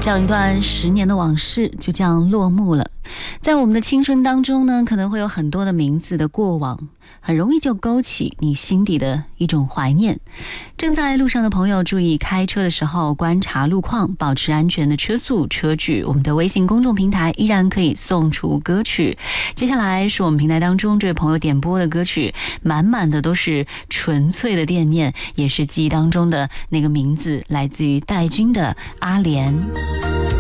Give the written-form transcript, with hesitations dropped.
这样一段10年的往事就这样落幕了。在我们的青春当中呢，可能会有很多的名字的过往，很容易就勾起你心底的一种怀念。正在路上的朋友注意开车的时候观察路况，保持安全的车速车距。我们的微信公众平台依然可以送出歌曲。接下来是我们平台当中这位朋友点播的歌曲，满满的都是纯粹的惦念，也是记忆当中的那个名字，来自于戴军的阿莲。